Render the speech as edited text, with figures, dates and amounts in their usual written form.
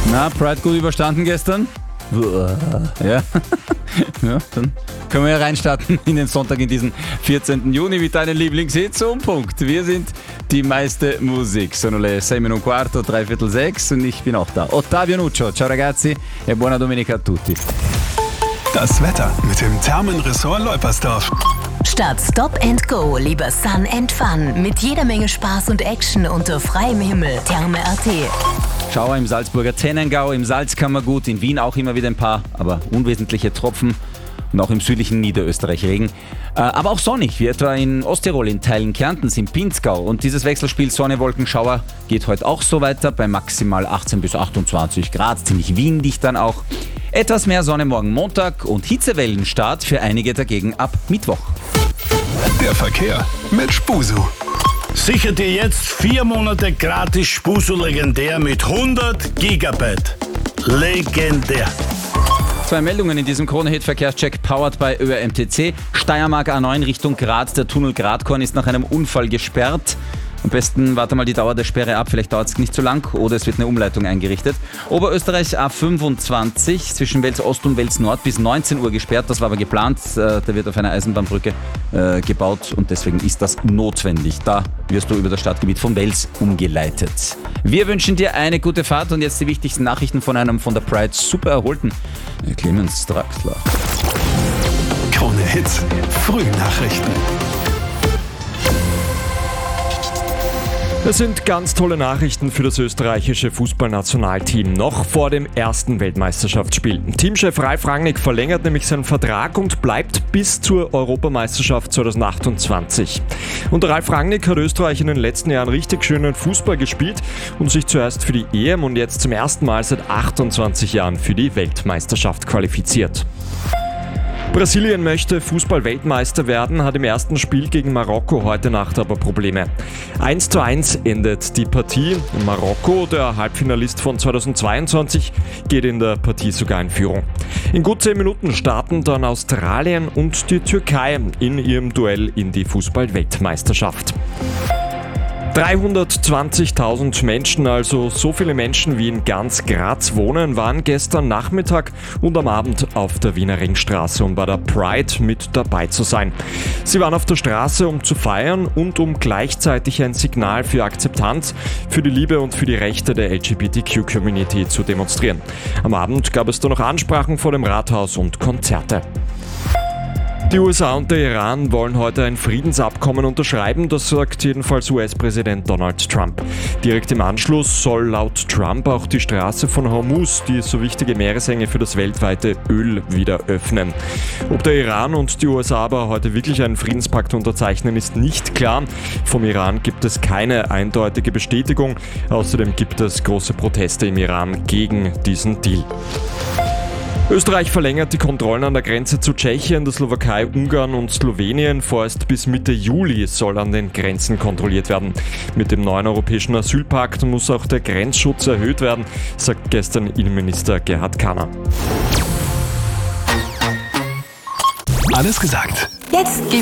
Na, Pride gut überstanden gestern? Ja. Ja, dann können wir ja reinstarten in den Sonntag, in diesen 14. Juni mit deinen Lieblingshits um Punkt. Wir sind die meiste Musik. Sono le 6:15, 5:45 und ich bin auch da. Ottavio Nuccio, ciao ragazzi e buona domenica a tutti. Das Wetter mit dem Thermenressort Leupersdorf. Statt Stop and Go lieber Sun and Fun mit jeder Menge Spaß und Action unter freiem Himmel. Therme.at. Schauer im Salzburger Tennengau, im Salzkammergut, in Wien auch immer wieder ein paar, aber unwesentliche Tropfen und auch im südlichen Niederösterreich Regen. Aber auch sonnig, wie etwa in Osttirol, in Teilen Kärntens, im Pinzgau. Und dieses Wechselspiel Sonne, Wolken, Schauer geht heute auch so weiter bei maximal 18 bis 28 Grad, ziemlich windig dann auch. Etwas mehr Sonne morgen Montag und Hitzewellenstart für einige dagegen ab Mittwoch. Der Verkehr mit Spusu. Sicher dir jetzt 4 Monate gratis Spusu legendär mit 100 Gigabyte. Legendär. 2 Meldungen in diesem Krone-Hit-Verkehrscheck, powered by ÖRMTC. Steiermark A9 Richtung Graz. Der Tunnel Gradkorn ist nach einem Unfall gesperrt. Am besten warte mal die Dauer der Sperre ab, vielleicht dauert es nicht zu lang oder es wird eine Umleitung eingerichtet. Oberösterreich A25 zwischen Wels Ost und Wels Nord bis 19 Uhr gesperrt, das war aber geplant. Da wird auf einer Eisenbahnbrücke gebaut und deswegen ist das notwendig. Da wirst du über das Stadtgebiet von Wels umgeleitet. Wir wünschen dir eine gute Fahrt und jetzt die wichtigsten Nachrichten von einem von der Pride super erholten Clemens Draxler. Krone Hits, Frühnachrichten. Es sind ganz tolle Nachrichten für das österreichische Fußballnationalteam noch vor dem ersten Weltmeisterschaftsspiel. Teamchef Ralf Rangnick verlängert nämlich seinen Vertrag und bleibt bis zur Europameisterschaft 2028. Unter Ralf Rangnick hat Österreich in den letzten Jahren richtig schönen Fußball gespielt und sich zuerst für die EM und jetzt zum ersten Mal seit 28 Jahren für die Weltmeisterschaft qualifiziert. Brasilien möchte Fußball-Weltmeister werden, hat im ersten Spiel gegen Marokko heute Nacht aber Probleme. 1:1 endet die Partie. Marokko, der Halbfinalist von 2022, geht in der Partie sogar in Führung. In gut 10 Minuten starten dann Australien und die Türkei in ihrem Duell in die Fußball-Weltmeisterschaft. 320.000 Menschen, also so viele Menschen wie in ganz Graz wohnen, waren gestern Nachmittag und am Abend auf der Wiener Ringstraße, um bei der Pride mit dabei zu sein. Sie waren auf der Straße, um zu feiern und um gleichzeitig ein Signal für Akzeptanz, für die Liebe und für die Rechte der LGBTQ-Community zu demonstrieren. Am Abend gab es dann noch Ansprachen vor dem Rathaus und Konzerte. Die USA und der Iran wollen heute ein Friedensabkommen unterschreiben, das sagt jedenfalls US-Präsident Donald Trump. Direkt im Anschluss soll laut Trump auch die Straße von Hormuz, die so wichtige Meeresenge für das weltweite Öl, wieder öffnen. Ob der Iran und die USA aber heute wirklich einen Friedenspakt unterzeichnen, ist nicht klar. Vom Iran gibt es keine eindeutige Bestätigung. Außerdem gibt es große Proteste im Iran gegen diesen Deal. Österreich verlängert die Kontrollen an der Grenze zu Tschechien, der Slowakei, Ungarn und Slowenien. Vorerst bis Mitte Juli soll an den Grenzen kontrolliert werden. Mit dem neuen europäischen Asylpakt muss auch der Grenzschutz erhöht werden, sagt gestern Innenminister Gerhard Kahner. Alles gesagt. Jetzt